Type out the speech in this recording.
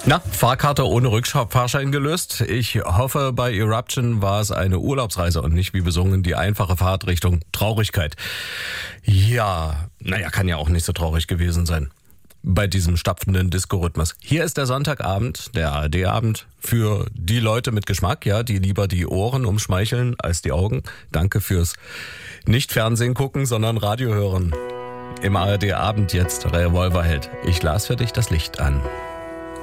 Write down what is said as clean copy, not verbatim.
Na, Fahrkarte ohne Rückfahrschein gelöst. Ich hoffe, bei Eruption war es eine Urlaubsreise und nicht wie besungen die einfache Fahrt Richtung Traurigkeit. Ja, naja, kann ja auch nicht so traurig gewesen sein bei diesem stapfenden Disco-Rhythmus. Hier ist der Sonntagabend, der ARD-Abend, für die Leute mit Geschmack, ja, die lieber die Ohren umschmeicheln als die Augen. Danke fürs nicht Fernsehen gucken, sondern Radio hören. Im ARD-Abend jetzt Revolverheld. Ich las für dich das Licht an.